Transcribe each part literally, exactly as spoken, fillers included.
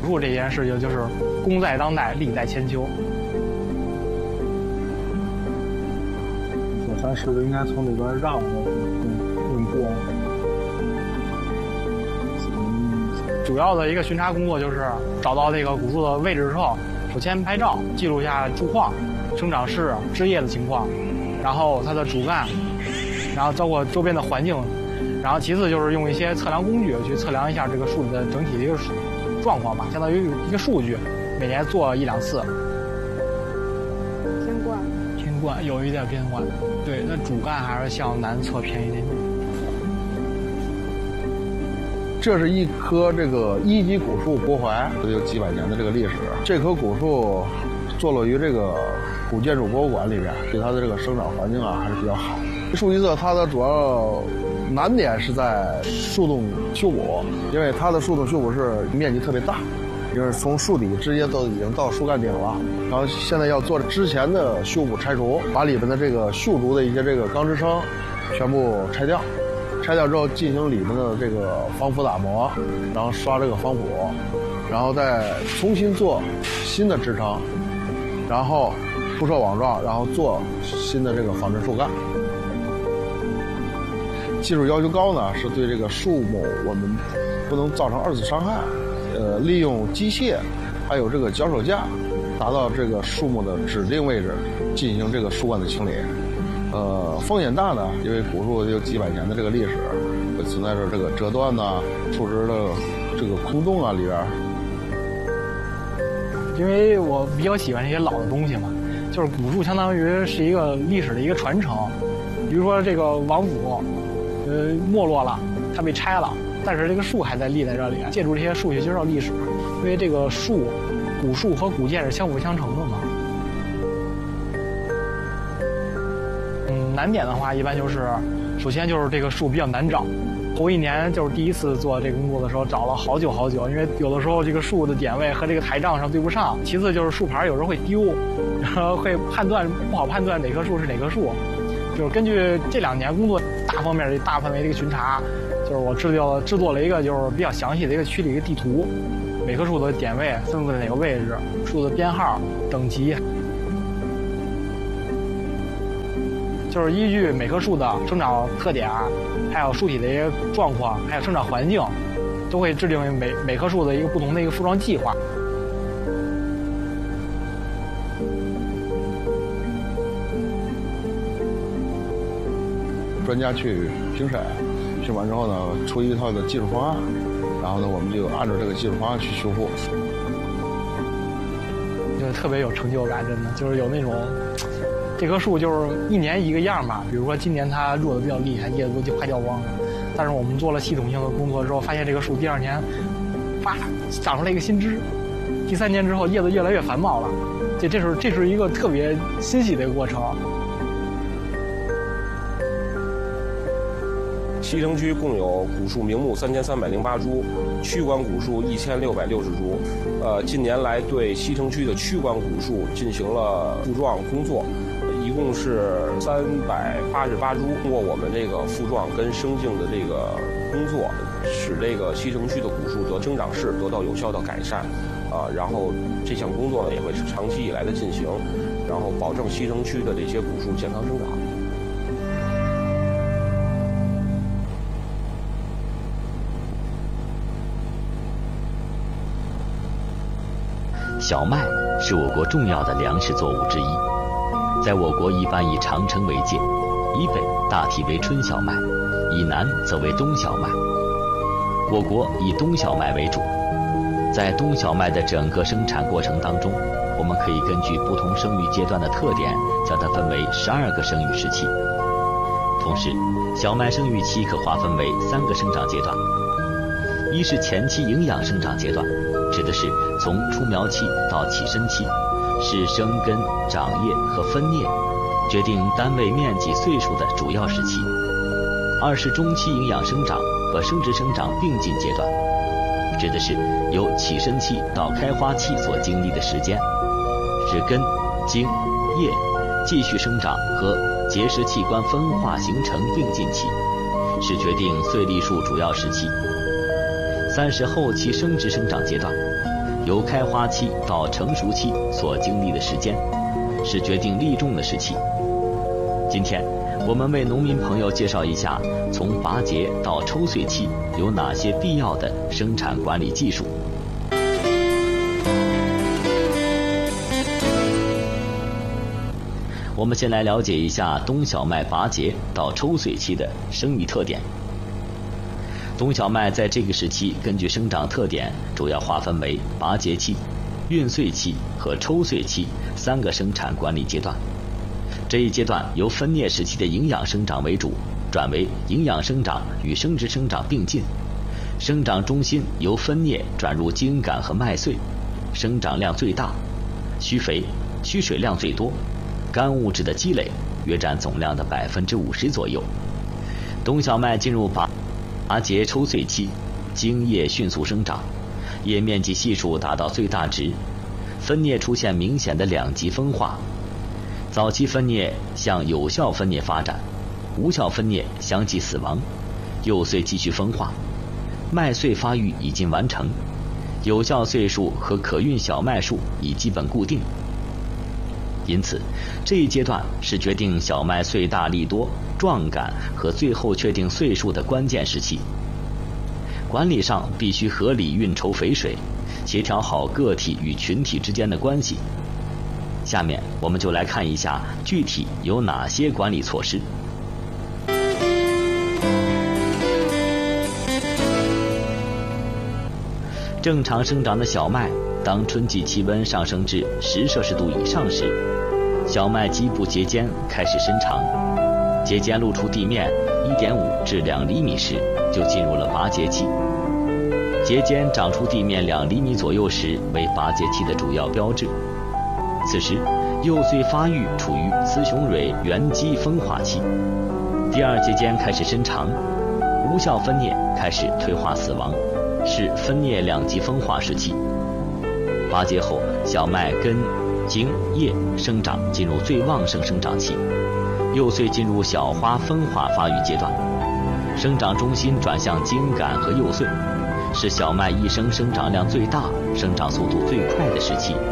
树这件事情就是功在当代，利在千秋。 咱是不是应该从里边绕着运过？ 主要的一个巡查工作就是找到这个古树的位置之后，首先拍照，记录一下树况、生长势、枝叶的情况，然后它的主干，然后包括周边的环境，然后其次就是用一些测量工具去测量一下这个树的整体的一个状况吧，相当于一个数据，每年做一两次。 偏冠， 偏冠有一点偏冠，对，那主干还是向南侧偏一点点。 这是一棵这个一级古树国槐，有几百年的这个历史。这棵古树坐落于这个古建筑博物馆里边，对它的这个生长环境啊还是比较好。树一色它的主要难点是在树洞修补，因为它的树洞修补是面积特别大，就是从树底直接都已经到树干顶了。然后现在要做之前的修补拆除，把里面的这个锈竹的一些这个钢支撑全部拆掉。拆掉之后进行里面的这个防腐打磨，然后刷这个防腐，然后再重新做新的支撑，然后铺设网状，然后做新的这个仿真树干。技术要求高呢，是对这个树木我们不能造成二次伤害，呃，利用机械还有这个脚手架，达到这个树木的指定位置进行这个树干的清理。呃，风险大呢，因为古树有几百年的这个历史，会存在着这个折断呐、树枝的这个空洞啊里边。 因为我比较喜欢这些老的东西嘛，就是古树相当于是一个历史的一个传承。比如说这个王府，呃，没落了，它被拆了，但是这个树还在立在这里，借助这些树去介绍历史，因为这个树，古树和古建是相辅相成的嘛。难点的话，一般就是，首先就是这个树比较难找。头一年就是第一次做这个工作的时候，找了好久好久，因为有的时候这个树的点位和这个台账上对不上。其次就是树牌有时候会丢，然后会判断不好判断哪棵树是哪棵树。就是根据这两年工作大方面的大范围的一个巡查，就是我制作制作了一个就是比较详细的一个区的一个地图，每棵树的点位分布在哪个位置，树的编号、等级。就是依据每棵树的生长特点，还有树体的一个状况，还有生长环境，都会制定每每棵树的一个不同的一个复桩计划。 专家去评审，评完之后呢，出一套的技术方案，然后呢，我们就按照这个技术方案去修复， 就特别有成就感，真的就是有那种。这棵树就是一年一个样吧，比如说今年它弱的比较厉害，叶子都就快掉光了。但是我们做了系统性的工作之后，发现这个树第二年，发长出来一个新枝，第三年之后叶子越来越繁茂了。这这是这是一个特别欣喜的一个过程。 西城区共有古树名木三千三百零八株，区管古树一千六百六十株。呃，近年来对西城区的区管古树进行了复桩工作。一共是三百八十八株，通过我们这个复桩跟生境的这个工作，使这个西城区的古树得生长势得到有效的改善，啊，然后这项工作呢也会是长期以来的进行，然后保证西城区的这些古树健康生长。 小麦是我国重要的粮食作物之一。在我国一般以长城为界，以北大体为春小麦，以南则为冬小麦。我国以冬小麦为主，在冬小麦的整个生产过程当中，我们可以根据不同生育阶段的特点，将它分为十二个生育时期。同时，小麦生育期可划分为三个生长阶段，一是前期营养生长阶段，指的是从出苗期到起身期，是生根、长叶和分蘖，决定单位面积岁数的主要时期。二是中期营养生长和生殖生长并进阶段，指的是由起身期到开花期所经历的时间，是根、茎、叶继续生长和结实器官分化形成并进期，是决定穗粒树主要时期。三是后期生殖生长阶段， 由开花期到成熟期所经历的时间，是决定粒重的时期。今天我们为农民朋友介绍一下从拔节到抽穗期有哪些必要的生产管理技术。我们先来了解一下冬小麦拔节到抽穗期的生育特点。冬小麦在这个时期根据生长特点主要划分为拔节期、孕穗期和抽穗期三个生产管理阶段。这一阶段由分蘖时期的营养生长为主，转为营养生长与生殖生长并进，生长中心由分蘖转入茎秆和麦穗，生长量最大，需肥、需水量最多，干物质的积累约占总量的百分之五十左右。冬小麦进入拔拔节抽穗期，茎叶迅速生长，叶面积系数达到最大值，分蘖出现明显的两极分化。早期分蘖向有效分蘖发展，无效分蘖相继死亡，幼穗继续分化，麦穗发育已经完成，有效穗数和可孕小麦数已基本固定。因此，这一阶段是决定小麦穗大粒多、壮杆和最后确定穗数的关键时期。管理上必须合理运筹肥水，协调好个体与群体之间的关系。下面我们就来看一下具体有哪些管理措施。正常生长的小麦，当春季气温上升至十摄氏度以上时，小麦基部节间开始伸长，节间露出地面 一点五至两厘米时，就进入了拔节期。节间长出地面两厘米左右时，为拔节期的主要标志。此时，幼穗发育处于雌雄蕊原基分化期，第二节间开始伸长，无效分蘖开始退化死亡，是分蘖两极分化时期。拔节后，小麦根、茎、叶生长进入最旺盛生长期，幼穗进入小花分化发育阶段，生长中心转向茎秆和幼穗，是小麦一生生长量最大、生长速度最快的时期。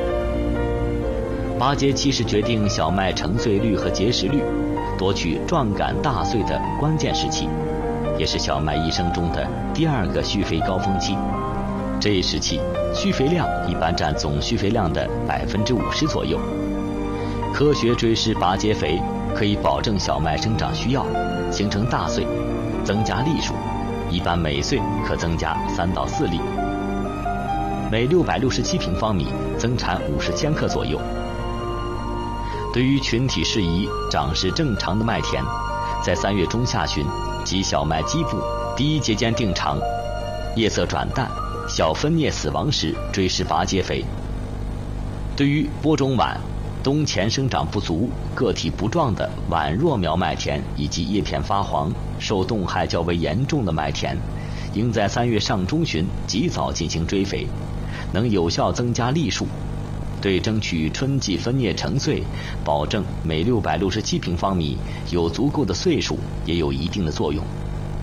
拔节期是决定小麦成穗率和结实率、夺取壮杆大穗的关键时期，也是小麦一生中的第二个蓄肥高峰期。这一时期，蓄肥量一般占总蓄肥量的百分之五十左右。科学追施拔节肥可以保证小麦生长需要，形成大穗，增加粒数，一般每穗可增加三到四粒，每六百六十七平方米增产五十千克左右。对于群体适宜、长势正常的麦田，在三月中下旬及小麦基部第一节间定长，叶色转淡、小分蘖死亡时追施拔节肥。对于播种晚、冬前生长不足、个体不壮的晚弱苗麦田以及叶片发黄、受冻害较为严重的麦田，应在三月上中旬及早进行追肥，能有效增加粒数，对争取春季分蘖成穗，保证每六百六十七平方米有足够的穗数也有一定的作用。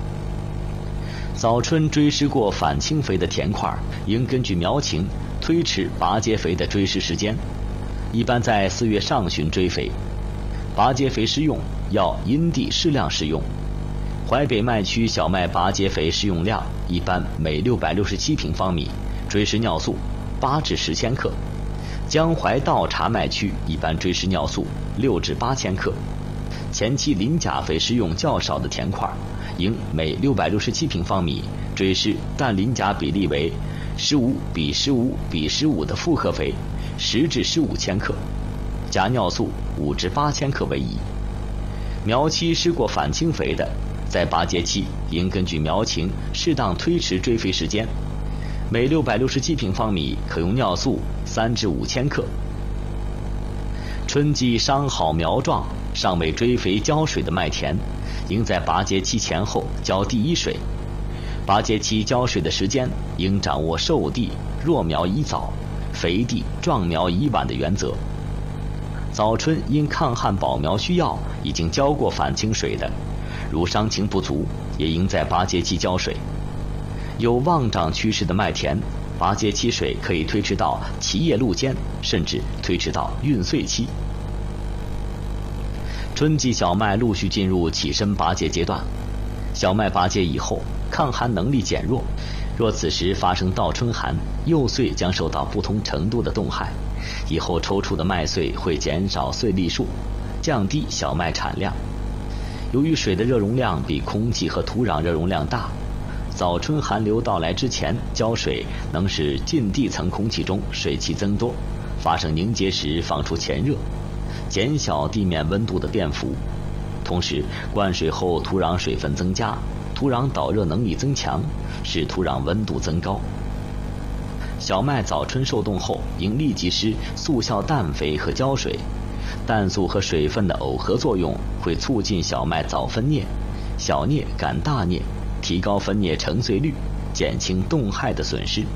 早春追施过反青肥的田块，应根据苗情推迟拔节肥的追施时间，一般在四月上旬追肥。拔节肥施用要因地适量施用。淮北麦区小麦拔节肥施用量一般每六百六十七平方米追施尿素八至十千克。江淮道察麦区一般追施尿素六至八千克。前期磷钾肥施用较少的田块，应每六百六十七平方米追施氮磷钾比例为十五比十五比十五的复合肥十至十五千克，加尿素五至八千克为宜。苗期施过反青肥的，在拔节期应根据苗情适当推迟追肥时间，每六百六十七平方米可用尿素三至五千克。春季伤好苗壮、尚未追肥浇水的麦田，应在拔节期前后浇第一水。拔节期浇水的时间应掌握瘦地、弱苗宜早、肥地、壮苗宜晚的原则。早春因抗旱保苗需要已经浇过反青水的，如伤情不足，也应在拔节期浇水。 有旺涨趋势的麦田，拔节期水可以推迟到其叶露尖，甚至推迟到运穗期。春季小麦陆续进入起身拔节阶段，小麦拔节以后，抗寒能力减弱，若此时发生倒春寒，幼穗将受到不同程度的冻害，以后抽出的麦穗会减少穗粒数，降低小麦产量。由于水的热容量比空气和土壤热容量大，早春寒流到来之前浇水能使近地层空气中水汽增多，发生凝结时放出前热，减小地面温度的变幅。同时灌水后土壤水分增加，土壤导热能力增强，使土壤温度增高。小麦早春受冻后应立即施速效氮肥和浇水，氮素和水分的耦合作用会促进小麦早分蘖，小蘖赶大蘖，提高分蘖成穗率，减轻冻害的损失。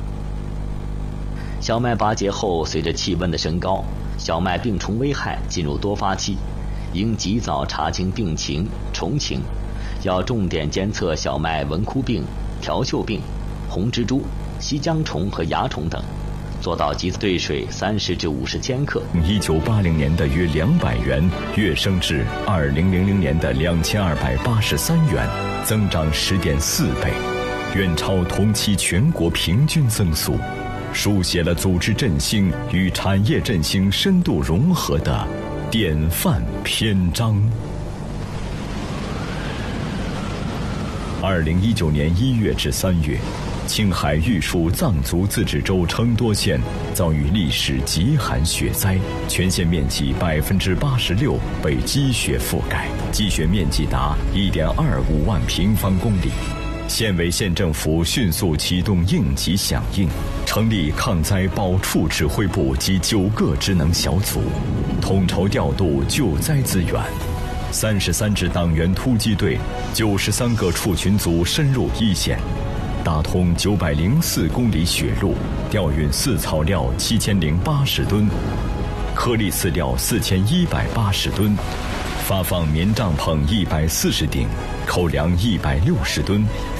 小麦拔节后，随着气温的升高，小麦病虫危害进入多发期，应及早查清病情、虫情，要重点监测小麦纹枯病、条锈病、红蜘蛛、西浆虫和蚜虫等，做到及兑水三十至五十千克。 一九八零年的约两百元跃升至二零零零年的两千二百八十三元，增长十点四倍，远超同期全国平均增速，书写了组织振兴与产业振兴深度融合的典范篇章。二零一九年一月至三月，青海玉树藏族自治州成多县遭遇历史极寒雪灾，全县面积百分之八十六被积雪覆盖，积雪面积达一点二五万平方公里。县委县政府迅速启动应急响应，成立抗灾保处指挥部及九个职能小组，统筹调度救灾资源。三十三支党员突击队，九十三个处群组深入一线，打通九百零四公里雪路，调运饲草料七千零八十吨，颗粒饲料四千一百八十吨，发放棉帐篷一百四十顶，口粮一百六十吨，